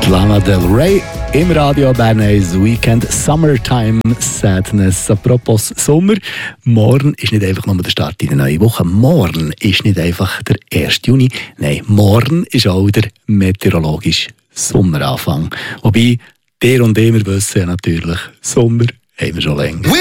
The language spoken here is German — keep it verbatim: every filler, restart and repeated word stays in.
Lana Del Rey im Radio Bern eins Weekend Summertime Sadness. Apropos Sommer, morgen ist nicht einfach nur der Start in eine neue Woche. Morgen ist nicht einfach der erste Juni. Nein, morgen ist auch der meteorologische Sommeranfang. Wobei, der und immer wissen ja natürlich, Sommer haben wir schon länger.